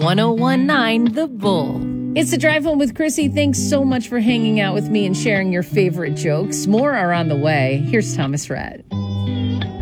1019 The Bull. It's the Drive Home with Chrissy. Thanks so much for hanging out with me and sharing your favorite jokes. More are on the way. Here's Thomas Rhett.